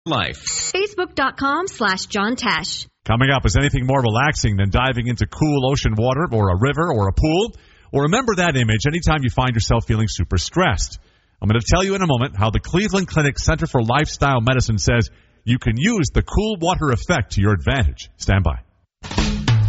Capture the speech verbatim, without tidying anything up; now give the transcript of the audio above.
Life. Facebook.com slash John Tesh. Coming up, is anything more relaxing than diving into cool ocean water or a river or a pool? Well, remember that image anytime you find yourself feeling super stressed. I'm going to tell you in a moment how the Cleveland Clinic Center for Lifestyle Medicine says you can use the cool water effect to your advantage. Stand by.